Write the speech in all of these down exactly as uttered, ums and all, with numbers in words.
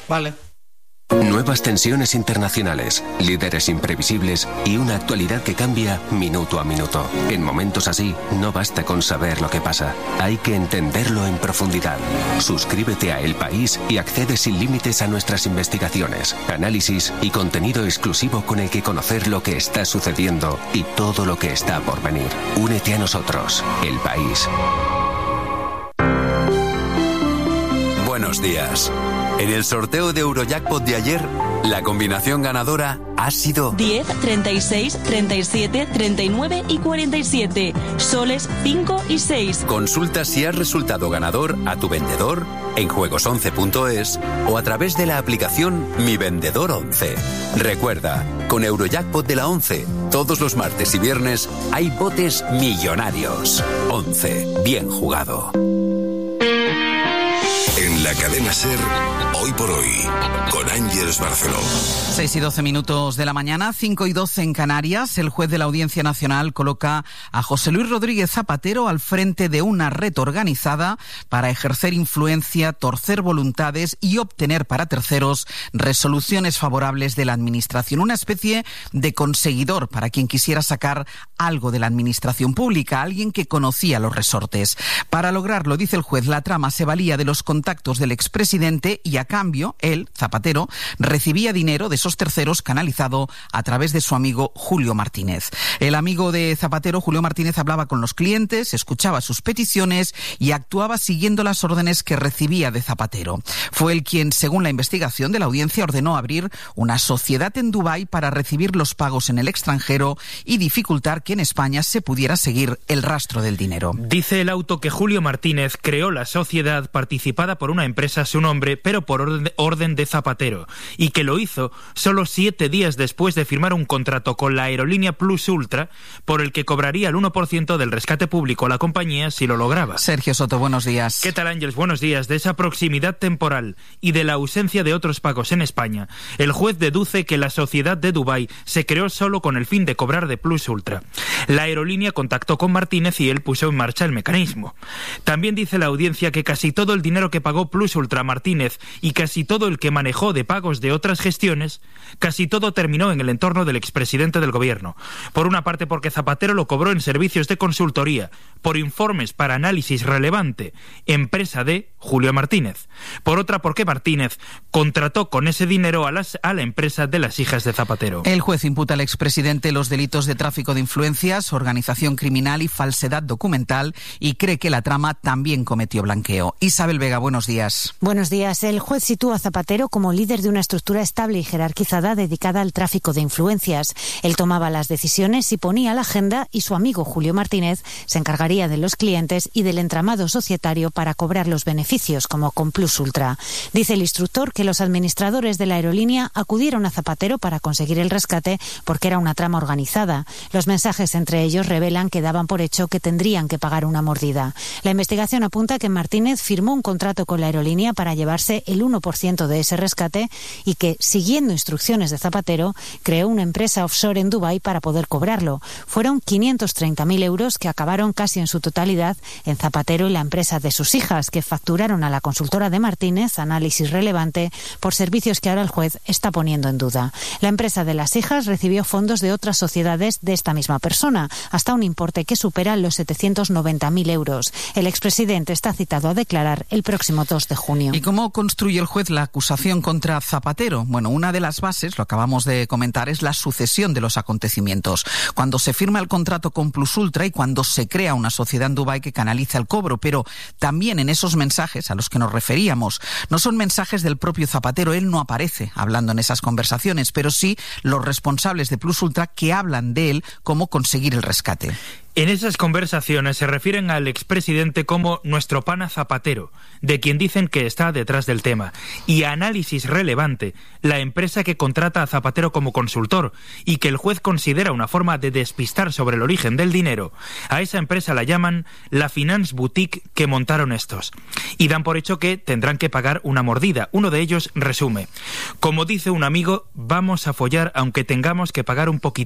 Vale. Nuevas tensiones internacionales, líderes imprevisibles y una actualidad que cambia minuto a minuto. En momentos así, no basta con saber lo que pasa, hay que entenderlo en profundidad. Suscríbete a El País y accede sin límites a nuestras investigaciones, análisis y contenido exclusivo con el que conocer lo que está sucediendo y todo lo que está por venir. Únete a nosotros, El País. Buenos días. En el sorteo de Eurojackpot de ayer, la combinación ganadora ha sido diez, treinta y seis, treinta y siete, treinta y nueve y cuarenta y siete. Soles cinco y seis. Consulta si has resultado ganador a tu vendedor en juegos once punto es o a través de la aplicación Mi Vendedor once. Recuerda, con Eurojackpot de la once, todos los martes y viernes hay botes millonarios. once. Bien jugado. En la cadena SER, Hoy por Hoy, con Ángeles Barceló. seis y doce minutos de la mañana, cinco y doce en Canarias. El juez de la Audiencia Nacional coloca a José Luis Rodríguez Zapatero al frente de una red organizada para ejercer influencia, torcer voluntades y obtener para terceros resoluciones favorables de la Administración. Una especie de conseguidor para quien quisiera sacar algo de la Administración pública, alguien que conocía los resortes. Para lograrlo, dice el juez, la trama se valía de los contactos del expresidente y a cambio, él, Zapatero, recibía dinero de esos terceros canalizado a través de su amigo Julio Martínez. El amigo de Zapatero, Julio Martínez, hablaba con los clientes, escuchaba sus peticiones y actuaba siguiendo las órdenes que recibía de Zapatero. Fue él quien, según la investigación de la audiencia, ordenó abrir una sociedad en Dubái para recibir los pagos en el extranjero y dificultar que en España se pudiera seguir el rastro del dinero. Dice el auto que Julio Martínez creó la sociedad participada por una empresa a su nombre, pero por orden de Zapatero, y que lo hizo solo siete días después de firmar un contrato con la aerolínea Plus Ultra, por el que cobraría el uno por ciento del rescate público a la compañía si lo lograba. Sergio Soto, buenos días. ¿Qué tal, Ángeles? Buenos días. De esa proximidad temporal y de la ausencia de otros pagos en España, el juez deduce que la sociedad de Dubái se creó solo con el fin de cobrar de Plus Ultra. La aerolínea contactó con Martínez y él puso en marcha el mecanismo. También dice la audiencia que casi todo el dinero que pagó Plus Ultra Martínez y casi todo el que manejó de pagos de otras gestiones, casi todo terminó en el entorno del expresidente del gobierno. Por una parte porque Zapatero lo cobró en servicios de consultoría, por informes para análisis relevante, empresa de Julio Martínez. Por otra porque Martínez contrató con ese dinero a, las, a la empresa de las hijas de Zapatero. El juez imputa al expresidente los delitos de tráfico de influencias, organización criminal y falsedad documental y cree que la trama también cometió blanqueo. Isabel Vega, buenos días. Buenos días. El juez sitúa a Zapatero como líder de una estructura estable y jerarquizada dedicada al tráfico de influencias. Él tomaba las decisiones y ponía la agenda y su amigo Julio Martínez se encargaría de los clientes y del entramado societario para cobrar los beneficios, como con Plus Ultra. Dice el instructor que los administradores de la aerolínea acudieron a Zapatero para conseguir el rescate porque era una trama organizada. Los mensajes entre ellos revelan que daban por hecho que tendrían que pagar una mordida. La investigación apunta que Martínez firmó un contrato con la aerolínea para llevarse el uno por ciento de ese rescate y que, siguiendo instrucciones de Zapatero, creó una empresa offshore en Dubái para poder cobrarlo. Fueron quinientos treinta mil euros que acabaron casi en su totalidad en Zapatero y la empresa de sus hijas, que facturaron a la consultora de Martínez, Análisis Relevante, por servicios que ahora el juez está poniendo en duda. La empresa de las hijas recibió fondos de otras sociedades de esta misma persona, hasta un importe que supera los setecientos noventa mil euros. El expresidente está citado a declarar el próximo dos de junio. ¿Y cómo construye el juez la acusación contra Zapatero? Bueno, una de las bases, lo acabamos de comentar, es la sucesión de los acontecimientos. Cuando se firma el contrato con Plus Ultra y cuando se crea una sociedad en Dubái que canaliza el cobro, pero también en esos mensajes a los que nos referíamos, no son mensajes del propio Zapatero, él no aparece hablando en esas conversaciones, pero sí los responsables de Plus Ultra que hablan de él cómo conseguir el rescate. En esas conversaciones se refieren al expresidente como nuestro pana Zapatero, de quien dicen que está detrás del tema, y a Análisis Relevante, la empresa que contrata a Zapatero como consultor y que el juez considera una forma de despistar sobre el origen del dinero. A esa empresa la llaman la Finance Boutique que montaron estos, y dan por hecho que tendrán que pagar una mordida. Uno de ellos resume: como dice un amigo, vamos a follar aunque tengamos que pagar un poquitín.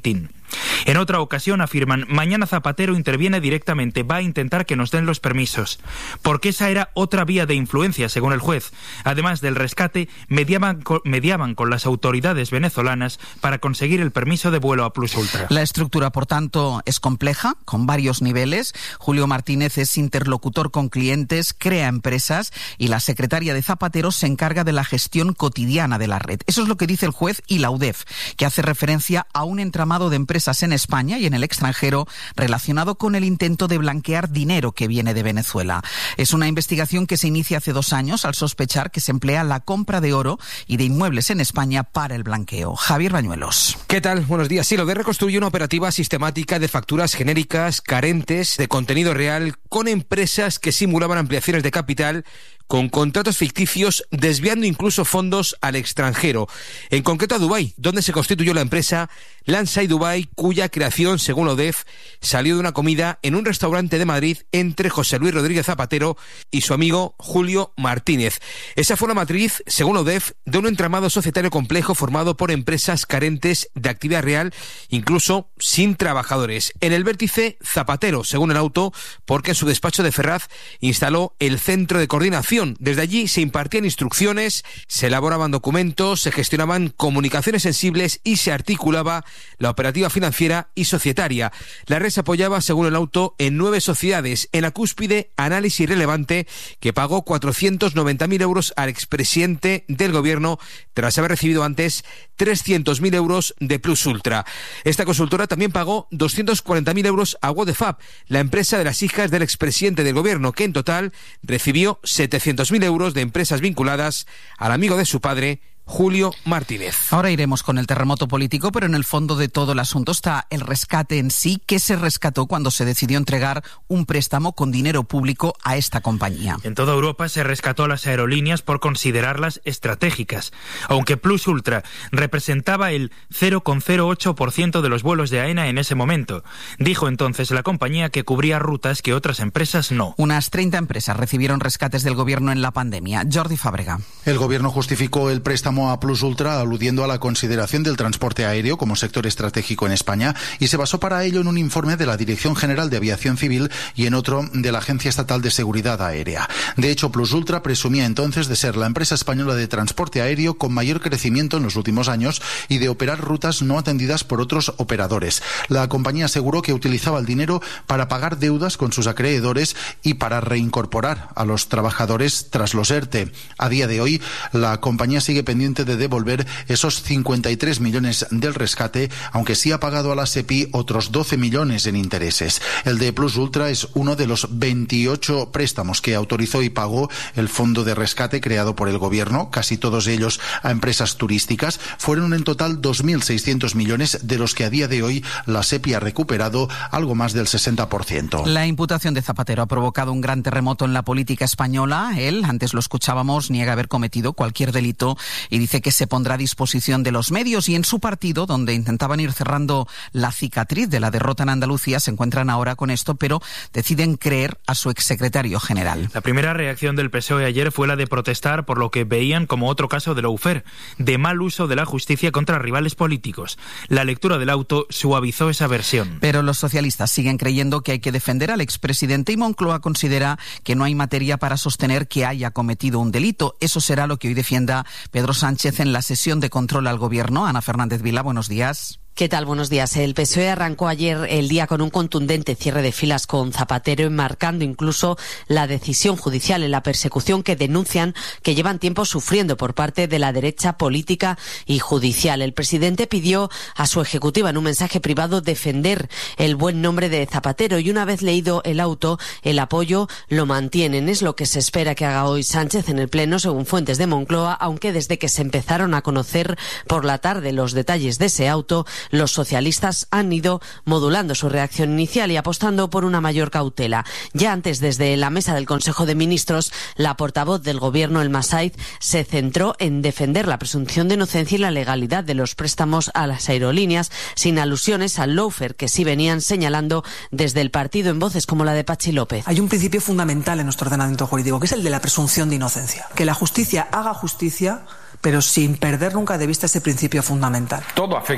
En otra ocasión afirman, mañana Zapatero interviene directamente, va a intentar que nos den los permisos. Porque esa era otra vía de influencia, según el juez. Además del rescate, mediaban con, mediaban con las autoridades venezolanas para conseguir el permiso de vuelo a Plus Ultra. La estructura, por tanto, es compleja, con varios niveles. Julio Martínez es interlocutor con clientes, crea empresas y la secretaria de Zapatero se encarga de la gestión cotidiana de la red. Eso es lo que dice el juez y la U D E F, que hace referencia a un entramado de empresas en España y en el extranjero relacionado con el intento de blanquear dinero que viene de Venezuela. Es una investigación que se inicia hace dos años al sospechar que se emplea la compra de oro y de inmuebles en España para el blanqueo. Javier Bañuelos. ¿Qué tal? Buenos días. Sí, lo de reconstruye una operativa sistemática de facturas genéricas, carentes de contenido real, con empresas que simulaban ampliaciones de capital, con contratos ficticios, desviando incluso fondos al extranjero. En concreto a Dubái, donde se constituyó la empresa Lansai Dubai, cuya creación, según la U D E F, salió de una comida en un restaurante de Madrid entre José Luis Rodríguez Zapatero y su amigo Julio Martínez. Esa fue la matriz, según la U D E F, de un entramado societario complejo formado por empresas carentes de actividad real, incluso sin trabajadores. En el vértice, Zapatero, según el auto, porque en su despacho de Ferraz instaló el centro de coordinación. Desde allí se impartían instrucciones, se elaboraban documentos, se gestionaban comunicaciones sensibles y se articulaba la operativa financiera y societaria. La red se apoyaba, según el auto, en nueve sociedades. En la cúspide, Análisis Relevante, que pagó cuatrocientos noventa mil euros al expresidente del gobierno tras haber recibido antes trescientos mil euros de Plus Ultra. Esta consultora también pagó doscientos cuarenta mil euros a Wodefab, la empresa de las hijas del expresidente del gobierno, que en total recibió setecientos mil euros de empresas vinculadas al amigo de su padre, Julio Martínez. Ahora iremos con el terremoto político, pero en el fondo de todo el asunto está el rescate en sí. ¿Qué se rescató cuando se decidió entregar un préstamo con dinero público a esta compañía? En toda Europa se rescató a las aerolíneas por considerarlas estratégicas, aunque Plus Ultra representaba el cero coma cero ocho por ciento de los vuelos de AENA en ese momento. Dijo entonces la compañía que cubría rutas que otras empresas no. Unas treinta empresas recibieron rescates del gobierno en la pandemia. Jordi Fábrega. El gobierno justificó el préstamo a Plus Ultra aludiendo a la consideración del transporte aéreo como sector estratégico en España y se basó para ello en un informe de la Dirección General de Aviación Civil y en otro de la Agencia Estatal de Seguridad Aérea. De hecho, Plus Ultra presumía entonces de ser la empresa española de transporte aéreo con mayor crecimiento en los últimos años y de operar rutas no atendidas por otros operadores. La compañía aseguró que utilizaba el dinero para pagar deudas con sus acreedores y para reincorporar a los trabajadores tras los ERTE. A día de hoy, la compañía sigue pendiente de devolver esos cincuenta y tres millones del rescate, aunque sí ha pagado a la SEPI otros doce millones en intereses. El de Plus Ultra es uno de los veintiocho préstamos que autorizó y pagó el fondo de rescate creado por el gobierno, casi todos ellos a empresas turísticas. Fueron en total dos mil seiscientos millones, de los que a día de hoy la SEPI ha recuperado algo más del sesenta por ciento. La imputación de Zapatero ha provocado un gran terremoto en la política española. Él, antes lo escuchábamos, niega haber cometido cualquier delito y dice que se pondrá a disposición de los medios, y en su partido, donde intentaban ir cerrando la cicatriz de la derrota en Andalucía, se encuentran ahora con esto, pero deciden creer a su exsecretario general. La primera reacción del P S O E ayer fue la de protestar por lo que veían como otro caso de lawfare, de mal uso de la justicia contra rivales políticos. La lectura del auto suavizó esa versión. Pero los socialistas siguen creyendo que hay que defender al expresidente y Moncloa considera que no hay materia para sostener que haya cometido un delito. Eso será lo que hoy defienda Pedro Sánchez en la sesión de control al gobierno. Ana Fernández Vila, buenos días. ¿Qué tal? Buenos días. El P S O E arrancó ayer el día con un contundente cierre de filas con Zapatero, enmarcando incluso la decisión judicial en la persecución que denuncian que llevan tiempo sufriendo por parte de la derecha política y judicial. El presidente pidió a su ejecutiva en un mensaje privado defender el buen nombre de Zapatero y una vez leído el auto, el apoyo lo mantienen. Es lo que se espera que haga hoy Sánchez en el Pleno, según fuentes de Moncloa, aunque desde que se empezaron a conocer por la tarde los detalles de ese auto, los socialistas han ido modulando su reacción inicial y apostando por una mayor cautela. Ya antes, desde la mesa del Consejo de Ministros, la portavoz del Gobierno, Elma Saiz, se centró en defender la presunción de inocencia y la legalidad de los préstamos a las aerolíneas, sin alusiones al lawfare que sí venían señalando desde el partido en voces como la de Pachi López. Hay un principio fundamental en nuestro ordenamiento jurídico, que es el de la presunción de inocencia. Que la justicia haga justicia, pero sin perder nunca de vista ese principio fundamental. Todo afecta a nuestro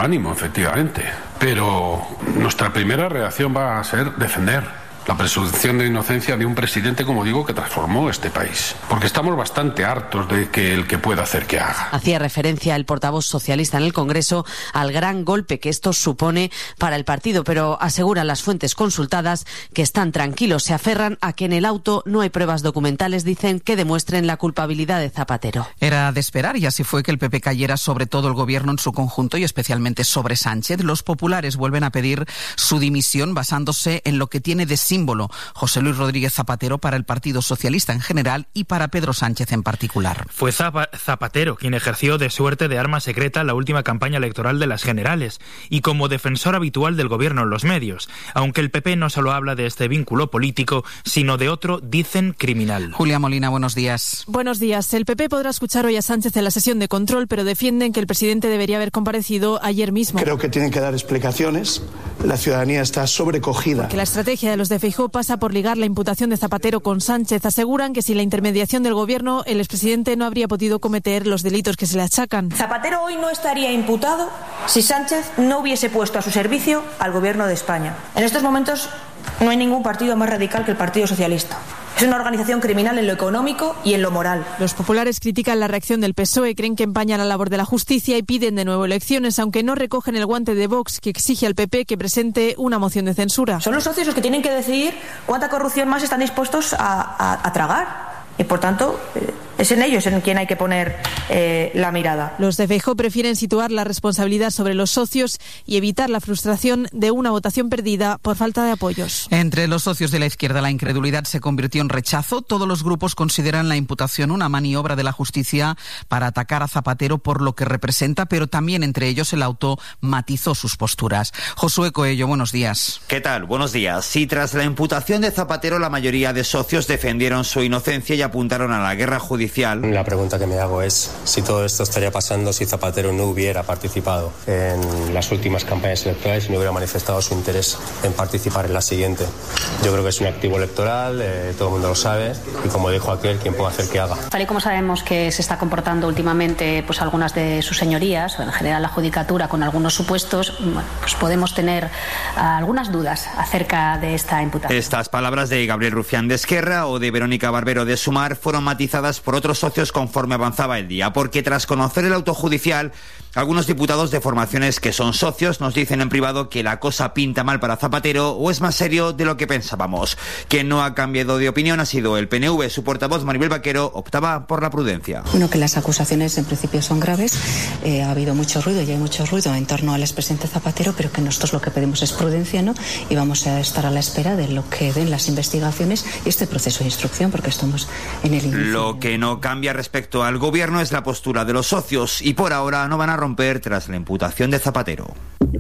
ánimo, efectivamente. Pero nuestra primera reacción va a ser defender la presunción de inocencia de un presidente, como digo, que transformó este país. Porque estamos bastante hartos de que el que pueda hacer que haga. Hacía referencia el portavoz socialista en el Congreso al gran golpe que esto supone para el partido, pero aseguran las fuentes consultadas que están tranquilos. Se aferran a que en el auto no hay pruebas documentales, dicen, que demuestren la culpabilidad de Zapatero. Era de esperar, y así fue que el P P cayera sobre todo el gobierno en su conjunto y especialmente sobre Sánchez. Los populares vuelven a pedir su dimisión basándose en lo que tiene de símbolo José Luis Rodríguez Zapatero para el Partido Socialista en general y para Pedro Sánchez en particular. Fue Zapatero quien ejerció de suerte de arma secreta la última campaña electoral de las generales y como defensor habitual del gobierno en los medios, aunque el P P no solo habla de este vínculo político, sino de otro, dicen, criminal. Julia Molina, buenos días. Buenos días. El P P podrá escuchar hoy a Sánchez en la sesión de control, pero defienden que el presidente debería haber comparecido ayer mismo. Creo que tienen que dar explicaciones. La ciudadanía está sobrecogida. Que la estrategia de los de Feijóo pasa por ligar la imputación de Zapatero con Sánchez. Aseguran que sin la intermediación del gobierno, el expresidente no habría podido cometer los delitos que se le achacan. Zapatero hoy no estaría imputado si Sánchez no hubiese puesto a su servicio al gobierno de España. En estos momentos no hay ningún partido más radical que el Partido Socialista. Es una organización criminal en lo económico y en lo moral. Los populares critican la reacción del P S O E, creen que empaña la labor de la justicia y piden de nuevo elecciones, aunque no recogen el guante de Vox, que exige al P P que presente una moción de censura. Son los socios los que tienen que decidir cuánta corrupción más están dispuestos a, a, a tragar. Y por tanto, eh, es en ellos en quien hay que poner eh, la mirada. Los de Feijóo prefieren situar la responsabilidad sobre los socios y evitar la frustración de una votación perdida por falta de apoyos. Entre los socios de la izquierda la incredulidad se convirtió en rechazo. Todos los grupos consideran la imputación una maniobra de la justicia para atacar a Zapatero por lo que representa, pero también entre ellos el auto matizó sus posturas. Josué Coello, buenos días. ¿Qué tal? Buenos días. Sí, tras la imputación de Zapatero, la mayoría de socios defendieron su inocencia y apuntaron a la guerra judicial. La pregunta que me hago es si todo esto estaría pasando si Zapatero no hubiera participado en las últimas campañas electorales y no hubiera manifestado su interés en participar en la siguiente. Yo creo que es un activo electoral, eh, todo el mundo lo sabe, y como dijo aquel, quien puede hacer que haga. Tal y como sabemos que se está comportando últimamente pues algunas de sus señorías, o en general la judicatura, con algunos supuestos, bueno, pues podemos tener uh, algunas dudas acerca de esta imputación. Estas palabras de Gabriel Rufián de Esquerra o de Verónica Barbero de Sumar fueron matizadas por otros socios conforme avanzaba el día, porque tras conocer el auto judicial, algunos diputados de formaciones que son socios nos dicen en privado que la cosa pinta mal para Zapatero o es más serio de lo que pensábamos. Quien no ha cambiado de opinión ha sido el P N V. Su portavoz, Maribel Vaquero, optaba por la prudencia. Bueno, que las acusaciones en principio son graves. Eh, ha habido mucho ruido y hay mucho ruido en torno al expresidente Zapatero, pero que nosotros lo que pedimos es prudencia, ¿no? Y vamos a estar a la espera de lo que den las investigaciones y este proceso de instrucción, porque estamos en el inicio. Lo que no cambia respecto al gobierno es la postura de los socios y por ahora no van a romper tras la imputación de Zapatero.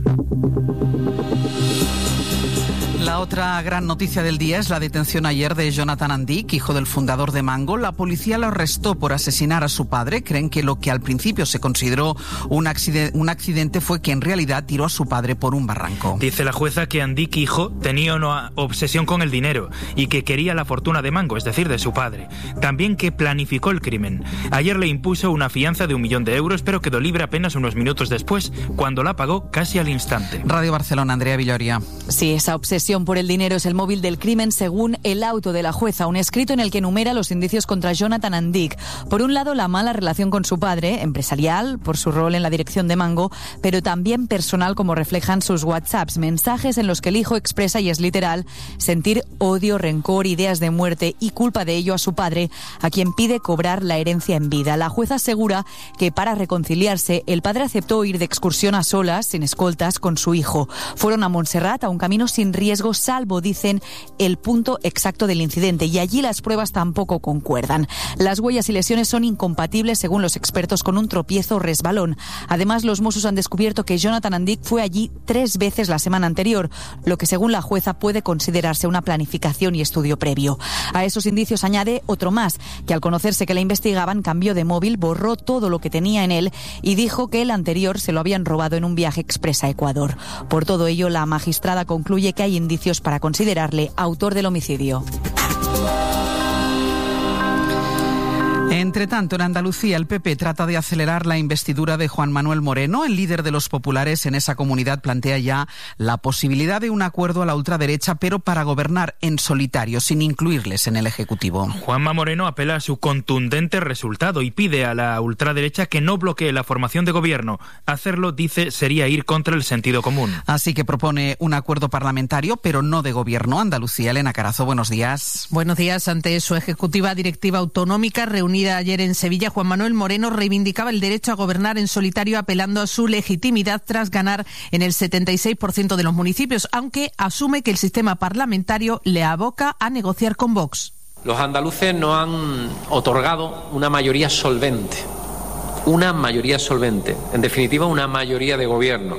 La otra gran noticia del día es la detención ayer de Jonathan Andic, hijo del fundador de Mango. La policía lo arrestó por asesinar a su padre. Creen que lo que al principio se consideró un accidente, un accidente fue que en realidad tiró a su padre por un barranco. Dice la jueza que Andic, hijo, tenía una obsesión con el dinero y que quería la fortuna de Mango, es decir, de su padre. También que planificó el crimen. Ayer le impuso una fianza de un millón de euros, pero quedó libre apenas unos minutos después, cuando la pagó casi al instante. Radio Barcelona, Andrea Villoria. Sí, esa obsesión por el dinero es el móvil del crimen según el auto de la jueza, un escrito en el que enumera los indicios contra Jonathan Andic. Por un lado, la mala relación con su padre, empresarial, por su rol en la dirección de Mango, pero también personal, como reflejan sus WhatsApps, mensajes en los que el hijo expresa, y es literal, sentir odio, rencor, ideas de muerte y culpa de ello a su padre, a quien pide cobrar la herencia en vida. La jueza asegura que para reconciliarse, el padre aceptó ir de excursión a solas, sin escoltas, con su hijo. Fueron a Montserrat, a un camino sin riesgo, salvo, dicen, el punto exacto del incidente, y allí las pruebas tampoco concuerdan. Las huellas y lesiones son incompatibles, según los expertos, con un tropiezo o resbalón. Además, los Mossos han descubierto que Jonathan Andic fue allí tres veces la semana anterior, lo que según la jueza puede considerarse una planificación y estudio previo. A esos indicios añade otro más, que al conocerse que la investigaban cambió de móvil, borró todo lo que tenía en él y dijo que el anterior se lo habían robado en un viaje express a Ecuador. Por todo ello, la magistrada concluye que hay indicios para considerarle autor del homicidio. Entre tanto, en Andalucía, el P P trata de acelerar la investidura de Juan Manuel Moreno. El líder de los populares en esa comunidad plantea ya la posibilidad de un acuerdo a la ultraderecha, pero para gobernar en solitario, sin incluirles en el Ejecutivo. Juanma Moreno apela a su contundente resultado y pide a la ultraderecha que no bloquee la formación de gobierno. Hacerlo, dice, sería ir contra el sentido común. Así que propone un acuerdo parlamentario, pero no de gobierno. Andalucía, Elena Carazo, buenos días. Buenos días. Ante su ejecutiva directiva autonómica reunida ayer en Sevilla, Juan Manuel Moreno reivindicaba el derecho a gobernar en solitario, apelando a su legitimidad tras ganar en el setenta y seis por ciento de los municipios, aunque asume que el sistema parlamentario le aboca a negociar con Vox. Los andaluces nos han otorgado una mayoría solvente, una mayoría solvente, en definitiva una mayoría de gobierno,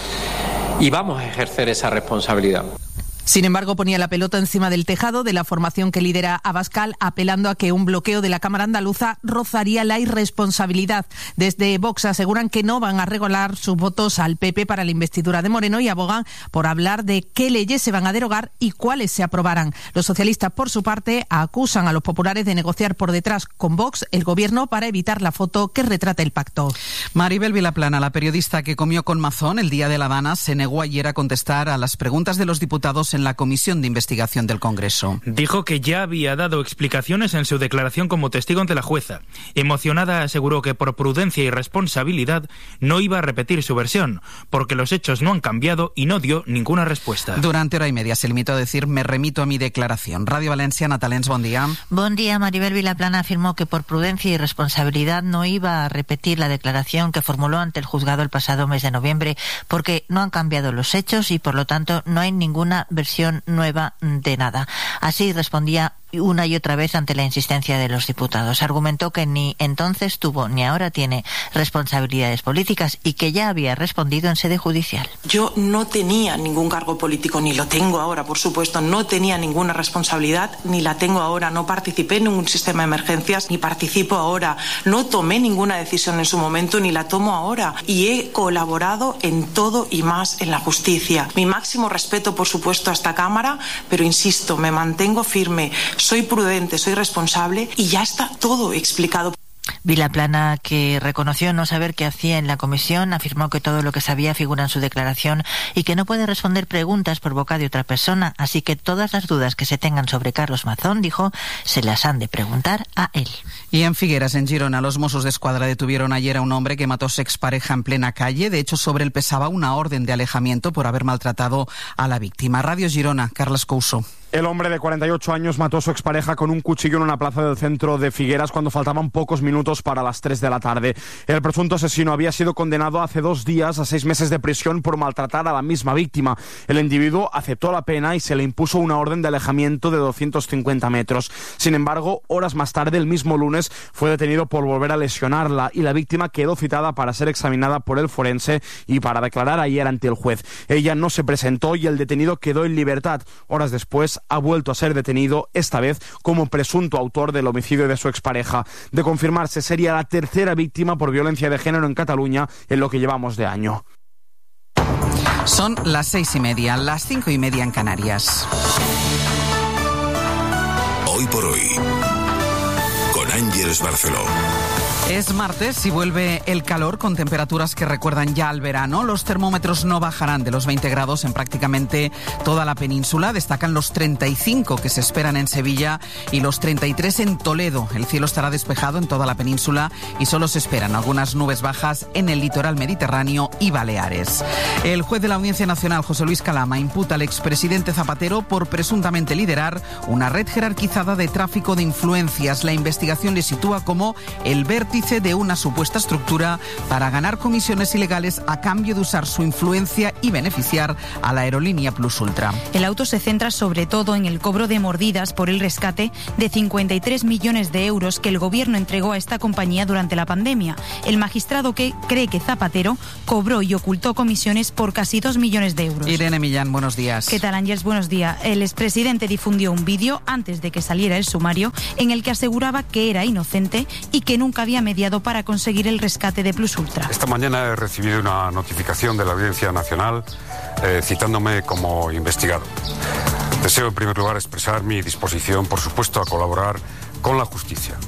y vamos a ejercer esa responsabilidad. Sin embargo, ponía la pelota encima del tejado de la formación que lidera Abascal, apelando a que un bloqueo de la Cámara andaluza rozaría la irresponsabilidad. Desde Vox aseguran que no van a regalar sus votos al P P para la investidura de Moreno y abogan por hablar de qué leyes se van a derogar y cuáles se aprobarán. Los socialistas, por su parte, acusan a los populares de negociar por detrás con Vox el gobierno para evitar la foto que retrata el pacto. Maribel Vilaplana, la periodista que comió con Mazón el día de La Habana, se negó ayer a contestar a las preguntas de los diputados en la Comisión de Investigación del Congreso. Dijo que ya había dado explicaciones en su declaración como testigo ante la jueza. Emocionada, aseguró que por prudencia y responsabilidad no iba a repetir su versión, porque los hechos no han cambiado y no dio ninguna respuesta. Durante hora y media se limitó a decir: me remito a mi declaración. Radio Valencia, Natalens, buen día. Buen día. Maribel Vilaplana afirmó que por prudencia y responsabilidad no iba a repetir la declaración que formuló ante el juzgado el pasado mes de noviembre, porque no han cambiado los hechos y por lo tanto no hay ninguna versión nueva de nada. Así respondía una y otra vez ante la insistencia de los diputados. Argumentó que ni entonces tuvo ni ahora tiene responsabilidades políticas y que ya había respondido en sede judicial. Yo no tenía ningún cargo político, ni lo tengo ahora, por supuesto, no tenía ninguna responsabilidad, ni la tengo ahora, no participé en ningún sistema de emergencias, ni participo ahora, no tomé ninguna decisión en su momento, ni la tomo ahora, y he colaborado en todo y más en la justicia. Mi máximo respeto, por supuesto, a esta Cámara, pero insisto, me mantengo firme. Soy prudente, soy responsable y ya está todo explicado. Vilaplana, que reconoció no saber qué hacía en la comisión, afirmó que todo lo que sabía figura en su declaración y que no puede responder preguntas por boca de otra persona, así que todas las dudas que se tengan sobre Carlos Mazón, dijo, se las han de preguntar a él. Y en Figueras, en Girona, los Mossos de Escuadra detuvieron ayer a un hombre que mató a su expareja en plena calle. De hecho, sobre él pesaba una orden de alejamiento por haber maltratado a la víctima. Radio Girona, Carles Couso. El hombre de cuarenta y ocho años mató a su expareja con un cuchillo en una plaza del centro de Figueras cuando faltaban pocos minutos para las tres de la tarde. El presunto asesino había sido condenado hace dos días a seis meses de prisión por maltratar a la misma víctima. El individuo aceptó la pena y se le impuso una orden de alejamiento de doscientos cincuenta metros. Sin embargo, horas más tarde, el mismo lunes, fue detenido por volver a lesionarla y la víctima quedó citada para ser examinada por el forense y para declarar ayer ante el juez. Ella no se presentó y el detenido quedó en libertad. Horas después, ha vuelto a ser detenido, esta vez como presunto autor del homicidio de su expareja. De confirmarse, sería la tercera víctima por violencia de género en Cataluña en lo que llevamos de año. Son las seis y media, las cinco y media en Canarias. Hoy por hoy, con Ángeles Barceló. Es martes y vuelve el calor con temperaturas que recuerdan ya al verano. Los termómetros no bajarán de los veinte grados en prácticamente toda la península. Destacan los treinta y cinco que se esperan en Sevilla y los treinta y tres en Toledo. El cielo estará despejado en toda la península y solo se esperan algunas nubes bajas en el litoral mediterráneo y Baleares. El juez de la Audiencia Nacional, José Luis Calama, imputa al expresidente Zapatero por presuntamente liderar una red jerarquizada de tráfico de influencias. La investigación le sitúa como el vértice de una supuesta estructura para ganar comisiones ilegales a cambio de usar su influencia y beneficiar a la aerolínea Plus Ultra. El auto se centra sobre todo en el cobro de mordidas por el rescate de cincuenta y tres millones de euros que el gobierno entregó a esta compañía durante la pandemia. El magistrado que cree que Zapatero cobró y ocultó comisiones por casi dos millones de euros. Irene Millán, buenos días. ¿Qué tal, Ángeles? Buenos días. El expresidente difundió un vídeo antes de que saliera el sumario en el que aseguraba que era inocente y que nunca había mediado para conseguir el rescate de Plus Ultra. Esta mañana he recibido una notificación de la Audiencia Nacional eh, citándome como investigado. Deseo en primer lugar expresar mi disposición, por supuesto, a colaborar con la justicia.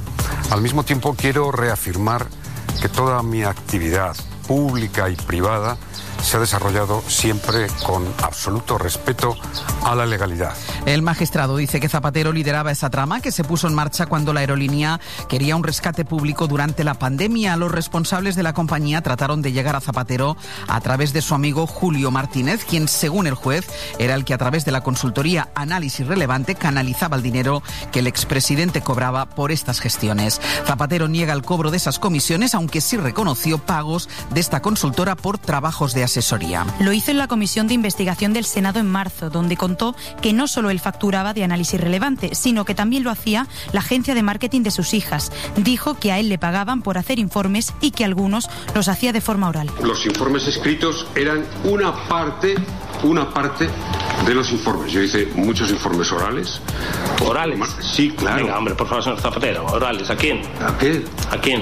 Al mismo tiempo quiero reafirmar que toda mi actividad pública y privada se ha desarrollado siempre con absoluto respeto a la legalidad. El magistrado dice que Zapatero lideraba esa trama que se puso en marcha cuando la aerolínea quería un rescate público durante la pandemia. Los responsables de la compañía trataron de llegar a Zapatero a través de su amigo Julio Martínez, quien, según el juez, era el que a través de la consultoría Análisis Relevante canalizaba el dinero que el expresidente cobraba por estas gestiones. Zapatero niega el cobro de esas comisiones, aunque sí reconoció pagos de esta consultora por trabajos de asesoría. Lo hizo en la Comisión de Investigación del Senado en marzo, donde contó que no solo él facturaba de Análisis Relevante, sino que también lo hacía la agencia de marketing de sus hijas. Dijo que a él le pagaban por hacer informes y que algunos los hacía de forma oral. Los informes escritos eran una parte, una parte de los informes. Yo hice muchos informes orales. ¿Orales? Sí, claro. Venga, hombre, por favor, señor Zapatero. ¿Orales? ¿A quién? ¿A qué? ¿A quién?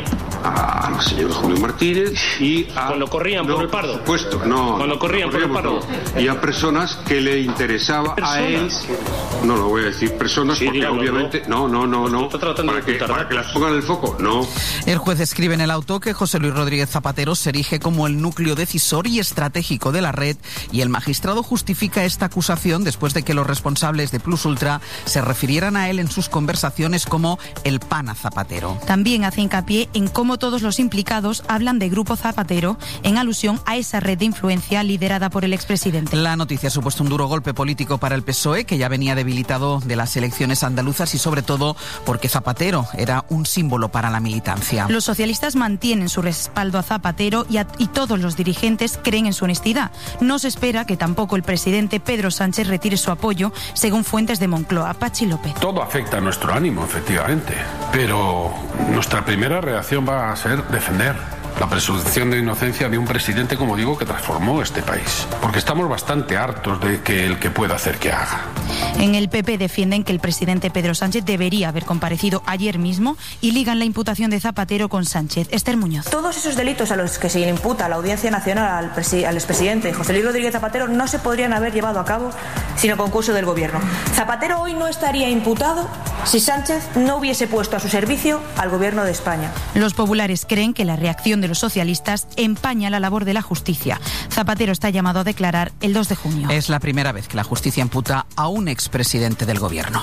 A la señora Julio Martínez y a... Cuando corrían no, por el Pardo. Por supuesto, no. Cuando corrían por el Pardo. No. Y a personas que le interesaba ¿Personas? a él. No lo voy a decir personas sí, porque dígalo, obviamente... No, no, no, no. Para, que, para que las pongan en el foco, no. El juez escribe en el auto que José Luis Rodríguez Zapatero se erige como el núcleo decisor y estratégico de la red, y el magistrado justifica esta acusación después de que los responsables de Plus Ultra se refirieran a él en sus conversaciones como el pana Zapatero. También hace hincapié en cómo todos los implicados hablan de Grupo Zapatero en alusión a esa red de influencia liderada por el expresidente. La noticia ha supuesto un duro golpe político para el P S O E, que ya venía debilitado de las elecciones andaluzas, y sobre todo porque Zapatero era un símbolo para la militancia. Los socialistas mantienen su respaldo a Zapatero y, a, y todos los dirigentes creen en su honestidad. No se espera que tampoco el presidente Pedro Sánchez retire su apoyo, según fuentes de Moncloa. Pachi López. Todo afecta a nuestro ánimo, efectivamente, pero nuestra primera reacción va a ser defender la presunción de inocencia de un presidente, como digo, que transformó este país. Porque estamos bastante hartos de que el que pueda hacer que haga. En el P P defienden que el presidente Pedro Sánchez debería haber comparecido ayer mismo y ligan la imputación de Zapatero con Sánchez. Esther Muñoz. Todos esos delitos a los que se le imputa la Audiencia Nacional al, presi- al expresidente José Luis Rodríguez Zapatero no se podrían haber llevado a cabo sin el concurso del Gobierno. Zapatero hoy no estaría imputado si Sánchez no hubiese puesto a su servicio al Gobierno de España. Los populares creen que la reacción de los socialistas empaña la labor de la justicia. Zapatero está llamado a declarar el dos de junio. Es la primera vez que la justicia imputa a un expresidente del Gobierno.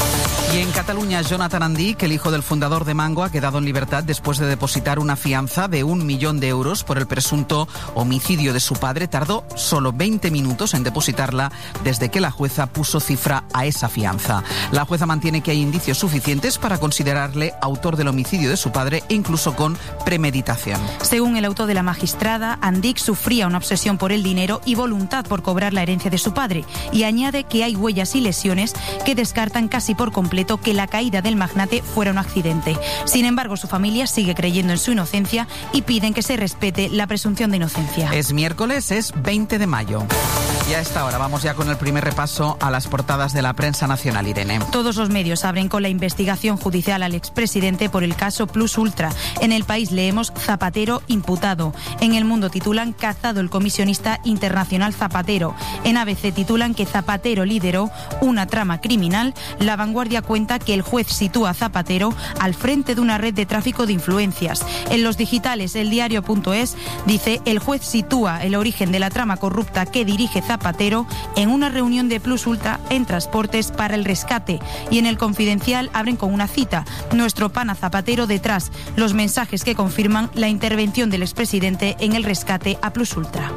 Y en Cataluña, Jonathan Andic, el hijo del fundador de Mango, ha quedado en libertad después de depositar una fianza de un millón de euros por el presunto homicidio de su padre. Tardó solo veinte minutos en depositarla desde que la jueza puso cifra a esa fianza. La jueza mantiene que hay indicios suficientes para considerarle autor del homicidio de su padre, e incluso con premeditación. Según el auto de la magistrada, Andic sufría una obsesión por el dinero y voluntad por cobrar la herencia de su padre, y añade que hay huellas y lesiones que descartan casi por completo que la caída del magnate fuera un accidente. Sin embargo, su familia sigue creyendo en su inocencia y piden que se respete la presunción de inocencia. Es miércoles, es veinte de mayo. Y a esta hora vamos ya con el primer repaso a las portadas de la prensa nacional, Irene. Todos los medios abren con la investigación judicial al expresidente por el caso Plus Ultra. En El País leemos Zapatero imputado. En El Mundo titulan cazado el comisionista internacional Zapatero. En A B C titulan que Zapatero lideró una trama criminal. La Vanguardia cuenta que el juez sitúa a Zapatero al frente de una red de tráfico de influencias. En los digitales, El Diario punto es dice el juez sitúa el origen de la trama corrupta que dirige Zapatero en una reunión de Plus Ultra en Transportes para el rescate. Y en El Confidencial abren con una cita: nuestro pana Zapatero detrás, los mensajes que confirman la intervención del expresidente en el rescate a Plus Ultra.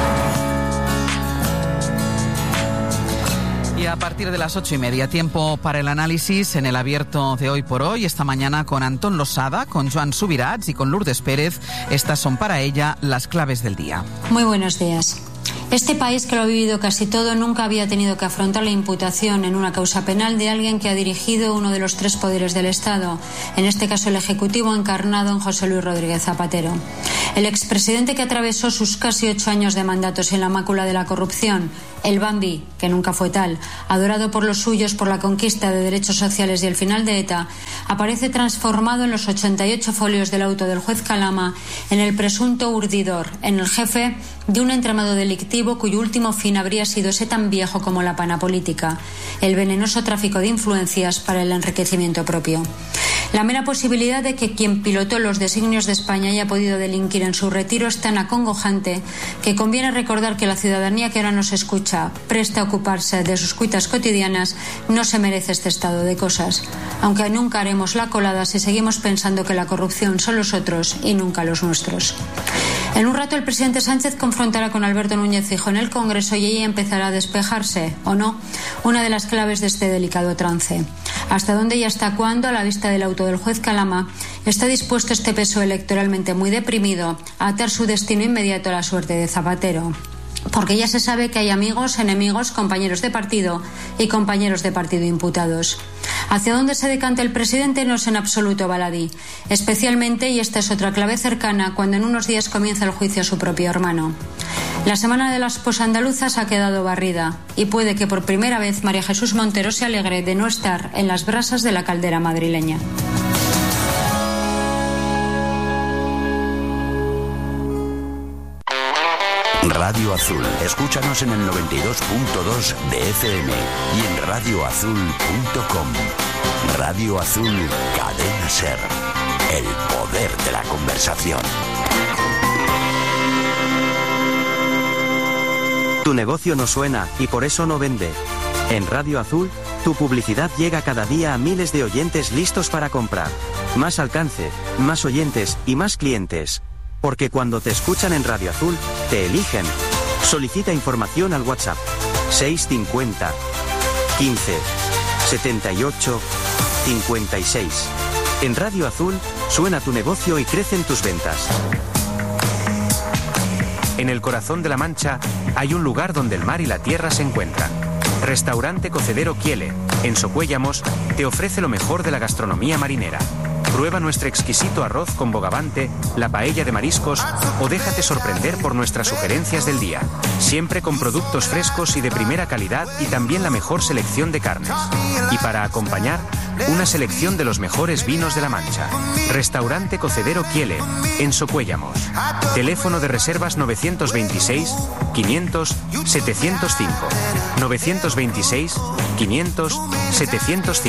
Y a partir de las ocho y media, tiempo para el análisis en el abierto de Hoy por Hoy. Esta mañana con Antón Losada, con Joan Subirats y con Lourdes Pérez. Estas son para ella las claves del día. Muy buenos días. Este país, que lo ha vivido casi todo, nunca había tenido que afrontar la imputación en una causa penal de alguien que ha dirigido uno de los tres poderes del Estado, en este caso el Ejecutivo encarnado en José Luis Rodríguez Zapatero. El expresidente que atravesó sus casi ocho años de mandatos en la mácula de la corrupción, el Bambi, que nunca fue tal, adorado por los suyos por la conquista de derechos sociales y el final de ETA, aparece transformado en los ochenta y ocho folios del auto del juez Calama en el presunto urdidor, en el jefe de un entramado delictivo cuyo último fin habría sido ese tan viejo como la pana política, el venenoso tráfico de influencias para el enriquecimiento propio. La mera posibilidad de que quien pilotó los designios de España haya podido delinquir en su retiro es tan acongojante que conviene recordar que la ciudadanía que ahora nos escucha, presta a ocuparse de sus cuitas cotidianas, no se merece este estado de cosas, aunque nunca haremos la colada si seguimos pensando que la corrupción son los otros y nunca los nuestros. En un rato el presidente Sánchez confrontará con Alberto Núñez Feijóo en el Congreso y ella empezará a despejarse, o no, una de las claves de este delicado trance. ¿Hasta dónde y hasta cuándo, a la vista del auto del juez Calama, está dispuesto este P S O E electoralmente muy deprimido a atar su destino inmediato a la suerte de Zapatero? Porque ya se sabe que hay amigos, enemigos, compañeros de partido y compañeros de partido imputados. Hacia dónde se decanta el presidente no es en absoluto baladí, especialmente, y esta es otra clave cercana, cuando en unos días comienza el juicio a su propio hermano. La semana de las posandaluzas ha quedado barrida y puede que por primera vez María Jesús Montero se alegre de no estar en las brasas de la caldera madrileña. Radio Azul. Escúchanos en el noventa y dos punto dos de F M y en radio azul punto com. Radio Azul, Cadena Ser. El poder de la conversación. Tu negocio no suena y por eso no vende. En Radio Azul, tu publicidad llega cada día a miles de oyentes listos para comprar. Más alcance, más oyentes y más clientes. Porque cuando te escuchan en Radio Azul, te eligen. Solicita información al WhatsApp seis cincuenta, quince, setenta y ocho, cincuenta y seis. En Radio Azul, suena tu negocio y crecen tus ventas. En el corazón de la Mancha hay un lugar donde el mar y la tierra se encuentran. Restaurante Cocedero Quiele, en Socuéllamos, te ofrece lo mejor de la gastronomía marinera. Prueba nuestro exquisito arroz con bogavante, la paella de mariscos o déjate sorprender por nuestras sugerencias del día. Siempre con productos frescos y de primera calidad y también la mejor selección de carnes. Y para acompañar, una selección de los mejores vinos de la Mancha. Restaurante Cocedero Quiele, en Socuéllamos. Teléfono de reservas novecientos veintiséis, quinientos, setecientos cinco. novecientos veintiséis, quinientos, setecientos cinco.